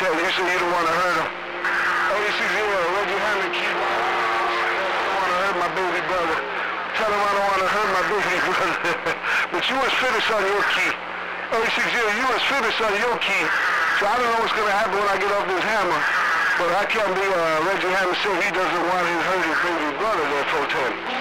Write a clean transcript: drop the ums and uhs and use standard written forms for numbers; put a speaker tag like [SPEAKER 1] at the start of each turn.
[SPEAKER 1] 410, you said you don't want to hurt him. 86-0, Reggie Hammond, keep on. I don't want to hurt my baby brother. Tell him I don't want to hurt my baby brother. But you was finished on your key. 86-0, you was finished on your key. So I don't know what's going to happen when I get off this hammer. But I can't be Reggie Hammond said he doesn't want his hurt his baby brother there, 410.